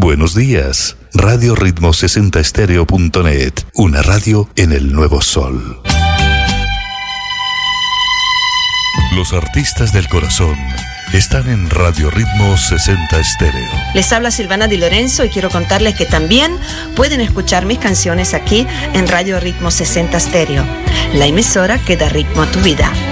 Buenos días. Radio Ritmo 60 Estéreo.net, una radio en el nuevo sol. Los artistas del corazón están en Radio Ritmo 60 Estéreo. Les habla Silvana Di Lorenzo y quiero contarles que también pueden escuchar mis canciones aquí en Radio Ritmo 60 Estéreo, la emisora que da ritmo a tu vida.